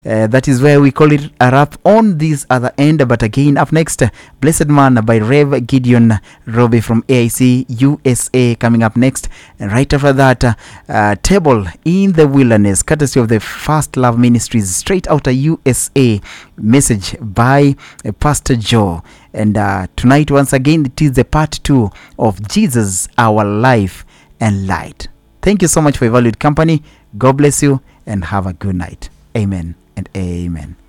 That is where we call it a wrap on this other end. But again, up next, Blessed Man by Rev Gideon Robbie from AIC USA coming up next. And right after that, Table in the Wilderness, courtesy of the First Love Ministries, straight out of USA, message by Pastor Joe. And tonight, once again, it is the part 2 of Jesus, Our Life and Light. Thank you so much for your valued company. God bless you and have a good night. Amen and amen.